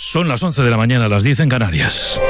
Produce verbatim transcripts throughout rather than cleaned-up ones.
Son las once de la mañana, las diez en Canarias.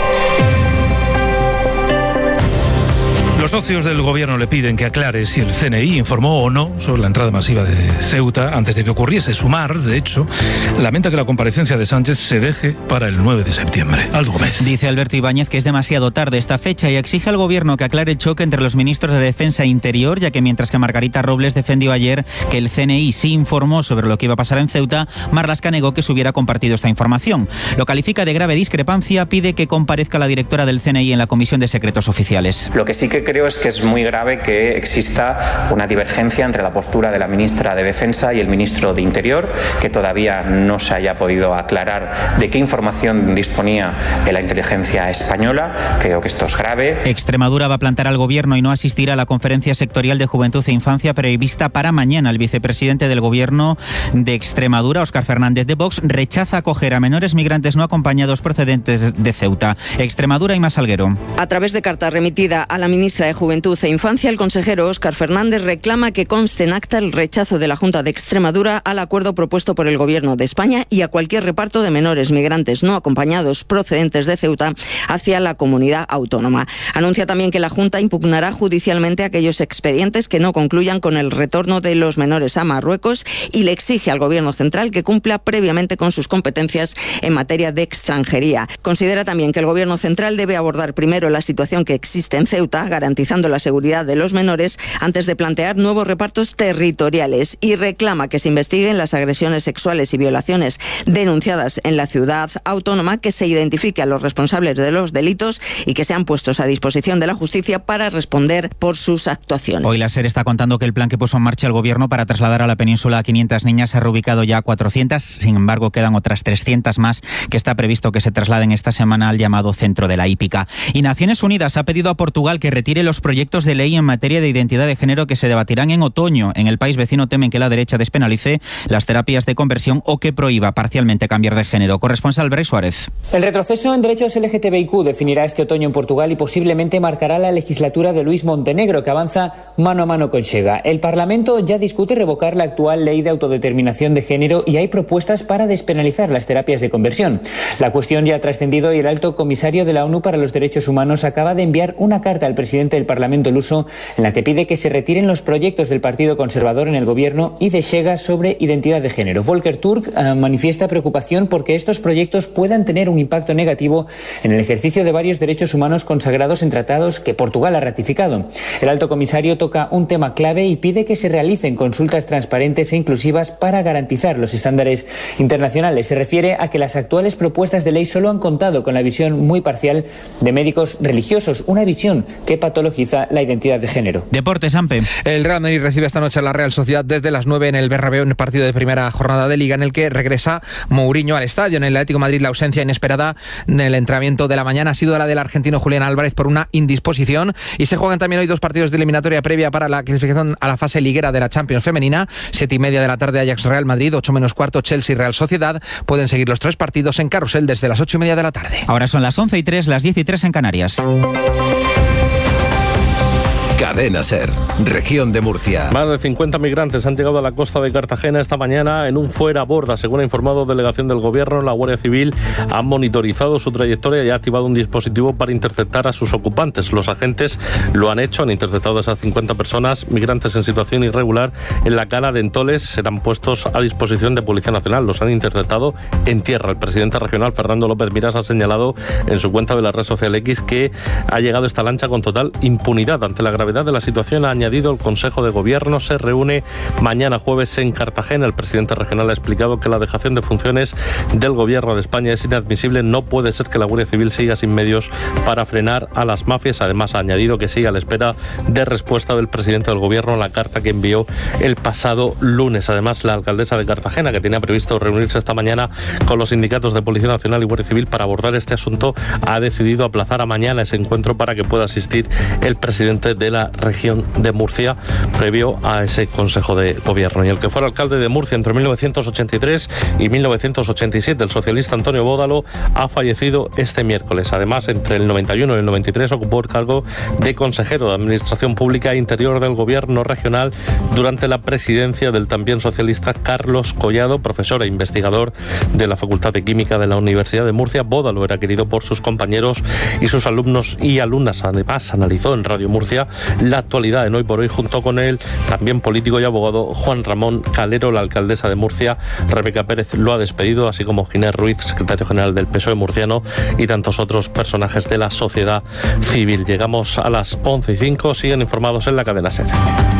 Los socios del gobierno le piden que aclare si el C N I informó o no sobre la entrada masiva de Ceuta antes de que ocurriese. Sumar, de hecho, lamenta que la comparecencia de Sánchez se deje para el nueve de septiembre. Aldo Gómez. Dice Alberto Ibáñez que es demasiado tarde esta fecha y exige al gobierno que aclare el choque entre los ministros de Defensa e Interior, ya que mientras que Margarita Robles defendió ayer que el C N I sí informó sobre lo que iba a pasar en Ceuta, Marlaska negó que se hubiera compartido esta información. Lo califica de grave discrepancia, pide que comparezca la directora del C N I en la Comisión de Secretos Oficiales. Lo que sí que creo es que es muy grave que exista una divergencia entre la postura de la ministra de Defensa y el ministro de Interior, que todavía no se haya podido aclarar de qué información disponía la inteligencia española. Creo que esto es grave. Extremadura va a plantar al gobierno y no asistirá a la conferencia sectorial de Juventud e Infancia prevista para mañana. El vicepresidente del gobierno de Extremadura, Óscar Fernández de Vox, rechaza acoger a menores migrantes no acompañados procedentes de Ceuta. Extremadura y Masalguero. A través de carta remitida a la ministra de Juventud e Infancia, el consejero Óscar Fernández reclama que conste en acta el rechazo de la Junta de Extremadura al acuerdo propuesto por el Gobierno de España y a cualquier reparto de menores migrantes no acompañados procedentes de Ceuta hacia la comunidad autónoma. Anuncia también que la Junta impugnará judicialmente aquellos expedientes que no concluyan con el retorno de los menores a Marruecos y le exige al Gobierno central que cumpla previamente con sus competencias en materia de extranjería. Considera también que el Gobierno central debe abordar primero la situación que existe en Ceuta, garantizando la seguridad de los menores antes de plantear nuevos repartos territoriales, y reclama que se investiguen las agresiones sexuales y violaciones denunciadas en la ciudad autónoma, que se identifique a los responsables de los delitos y que sean puestos a disposición de la justicia para responder por sus actuaciones. Hoy la SER está contando que el plan que puso en marcha el gobierno para trasladar a la península a quinientas niñas se ha reubicado ya a cuatrocientas, sin embargo quedan otras trescientas más que está previsto que se trasladen esta semana al llamado Centro de la Hípica. Y Naciones Unidas ha pedido a Portugal que retire los proyectos de ley en materia de identidad de género que se debatirán en otoño. En el país vecino temen que la derecha despenalice las terapias de conversión o que prohíba parcialmente cambiar de género. Corresponsal Bray Suárez. El retroceso en derechos L G T B I Q definirá este otoño en Portugal y posiblemente marcará la legislatura de Luís Montenegro, que avanza mano a mano con Chega. El Parlamento ya discute revocar la actual ley de autodeterminación de género y hay propuestas para despenalizar las terapias de conversión. La cuestión ya ha trascendido y el alto comisario de la ONU para los Derechos Humanos acaba de enviar una carta al presidente del Parlamento luso en la que pide que se retiren los proyectos del Partido Conservador en el gobierno y de Chega sobre identidad de género. Volker Turk eh, manifiesta preocupación porque estos proyectos puedan tener un impacto negativo en el ejercicio de varios derechos humanos consagrados en tratados que Portugal ha ratificado. El alto comisario toca un tema clave y pide que se realicen consultas transparentes e inclusivas para garantizar los estándares internacionales. Se refiere a que las actuales propuestas de ley solo han contado con la visión muy parcial de médicos religiosos, una visión que patologiza la identidad de género. Deportes, Ampe. El Real Madrid recibe esta noche a la Real Sociedad desde las nueve en el Bernabéu, en el partido de primera jornada de Liga en el que regresa Mourinho al estadio. En el Atlético de Madrid la ausencia inesperada en el entrenamiento de la mañana ha sido la del argentino Julián Álvarez por una indisposición, y se juegan también hoy dos partidos de eliminatoria previa para la clasificación a la fase liguera de la Champions femenina. Siete y media de la tarde Ajax Real Madrid, ocho menos cuarto Chelsea Real Sociedad. Pueden seguir los tres partidos en Carrusel desde las ocho y media de la tarde. Ahora son las once y tres, las diez y tres en Canarias. Cadena SER, región de Murcia. Más de cincuenta migrantes han llegado a la costa de Cartagena esta mañana en un fuera borda. Según ha informado delegación del Gobierno, la Guardia Civil ha monitorizado su trayectoria y ha activado un dispositivo para interceptar a sus ocupantes. Los agentes lo han hecho, han interceptado a esas cincuenta personas, migrantes en situación irregular, en la cala de Entoles. Serán puestos a disposición de Policía Nacional. Los han interceptado en tierra. El presidente regional, Fernando López Miras, ha señalado en su cuenta de la red social X que ha llegado esta lancha con total impunidad. Ante la gravedad de la situación, ha añadido, el Consejo de Gobierno se reúne mañana jueves en Cartagena. El presidente regional ha explicado que la dejación de funciones del Gobierno de España es inadmisible. No puede ser que la Guardia Civil siga sin medios para frenar a las mafias. Además, ha añadido que sigue a la espera de respuesta del presidente del Gobierno a la carta que envió el pasado lunes. Además, la alcaldesa de Cartagena, que tenía previsto reunirse esta mañana con los sindicatos de Policía Nacional y Guardia Civil para abordar este asunto, ha decidido aplazar a mañana ese encuentro para que pueda asistir el presidente de la la región de Murcia previo a ese Consejo de Gobierno. Y el que fuera alcalde de Murcia entre mil novecientos ochenta y tres y mil novecientos ochenta y siete, el socialista Antonio Bódalo, ha fallecido este miércoles. Además, entre el noventa y uno y el noventa y tres ocupó el cargo de consejero de Administración Pública e Interior del Gobierno regional durante la presidencia del también socialista Carlos Collado, profesor e investigador de la Facultad de Química de la Universidad de Murcia. Bódalo era querido por sus compañeros y sus alumnos y alumnas. Además, analizó en Radio Murcia la actualidad en Hoy por Hoy junto con el también político y abogado Juan Ramón Calero. La alcaldesa de Murcia, Rebeca Pérez, lo ha despedido, así como Ginés Ruiz, secretario general del P S O E murciano, y tantos otros personajes de la sociedad civil. Llegamos a las once y cinco, siguen informados en la cadena SER.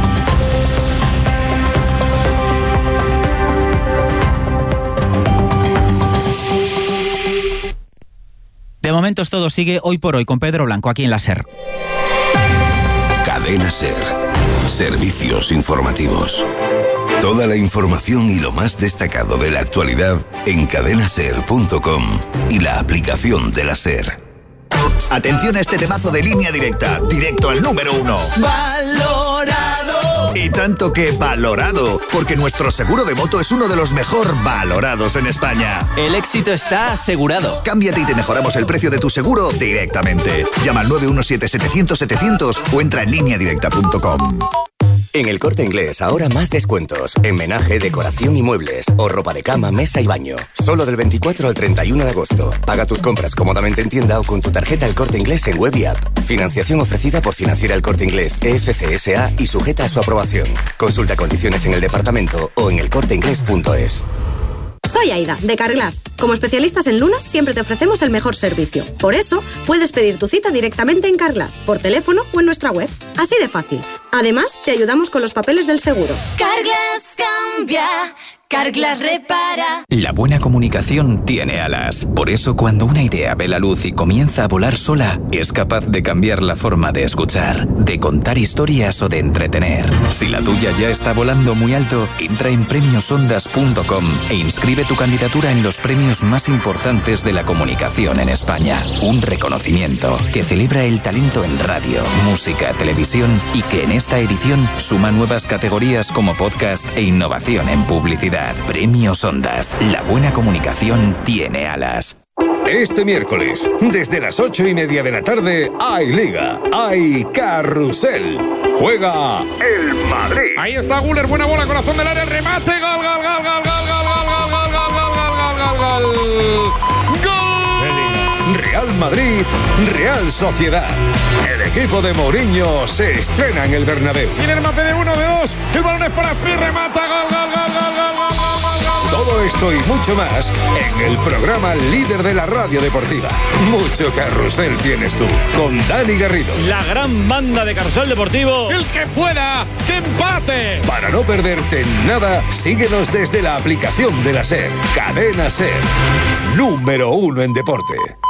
De momento todo sigue Hoy por Hoy con Pedro Blanco aquí en la SER. Cadena SER. Servicios informativos. Toda la información y lo más destacado de la actualidad en cadena ser punto com y la aplicación de la SER. Atención a este temazo de Línea Directa, directo al número uno. ¡Valorado! Y tanto que valorado, porque nuestro seguro de moto es uno de los mejor valorados en España. El éxito está asegurado. Cámbiate y te mejoramos el precio de tu seguro directamente. Llama al nueve uno siete setecientos setecientos o entra en línea directa punto com. En El Corte Inglés ahora más descuentos en menaje, decoración y muebles o ropa de cama, mesa y baño. Solo del veinticuatro al treinta y uno de agosto. Paga tus compras cómodamente en tienda o con tu tarjeta El Corte Inglés en web y app. Financiación ofrecida por Financiera El Corte Inglés E F C S A y sujeta a su aprobación. Consulta condiciones en el departamento o en el corte inglés punto es. Soy Aida, de Carglass. Como especialistas en lunas, siempre te ofrecemos el mejor servicio. Por eso, puedes pedir tu cita directamente en Carglass, por teléfono o en nuestra web. Así de fácil. Además, te ayudamos con los papeles del seguro. Carglass cambia. Carglass repara. La buena comunicación tiene alas. Por eso, cuando una idea ve la luz y comienza a volar sola, es capaz de cambiar la forma de escuchar, de contar historias o de entretener. Si la tuya ya está volando muy alto, entra en premios ondas punto com e inscribe tu candidatura en los premios más importantes de la comunicación en España. Un reconocimiento que celebra el talento en radio, música, televisión y que en esta edición suma nuevas categorías como podcast e innovación en publicidad. Premios Ondas. La buena comunicación tiene alas. Este miércoles, desde las ocho y media de la tarde, hay Liga, hay Carrusel. Juega el Madrid. Ahí está Güler, buena bola, corazón del área, remate, gol, gol, gol, gol, gol, gol, gol, gol, gol, gol, gol, gol, gol, gol. Real Madrid, Real Sociedad. El equipo de Mourinho se estrena en el Bernabéu. Tiene el remate de uno, de dos, el balón es para Pi, remata, gol, gol, gol, gol, gol, gol, gol, gol. Todo esto y mucho más en el programa líder de la radio deportiva. Mucho carrusel tienes tú, con Dani Garrido. La gran banda de Carrusel Deportivo. El que pueda, que empate. Para no perderte nada, síguenos desde la aplicación de la SER. Cadena SER, número uno en deporte.